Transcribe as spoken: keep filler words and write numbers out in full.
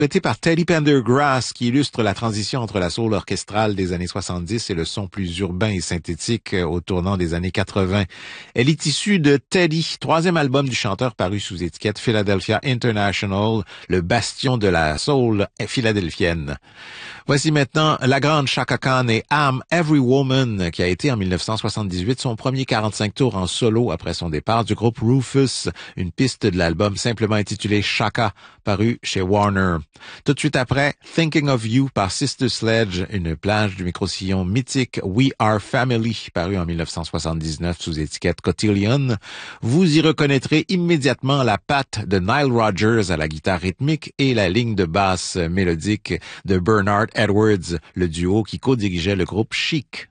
Interprété par Teddy Pendergrass, qui illustre la transition entre la soul orchestrale des années soixante-dix et le son plus urbain et synthétique au tournant des années quatre-vingts. Elle est issue de Teddy, troisième album du chanteur paru sous étiquette Philadelphia International, le bastion de la soul philadelphienne. Voici maintenant la grande Chaka Khan et I'm Every Woman, qui a été en mille neuf cent soixante-dix-huit son premier quarante-cinq tours en solo après son départ du groupe Rufus, une piste de l'album simplement intitulé Chaka, paru chez Warner. Tout de suite après, Thinking of You par Sister Sledge, une plage du micro-sillon mythique We Are Family, paru en mille neuf cent soixante-dix-neuf sous étiquette Cotillion. Vous y reconnaîtrez immédiatement la patte de Nile Rodgers à la guitare rythmique et la ligne de basse mélodique de Bernard Edwards, le duo qui co-dirigeait le groupe Chic.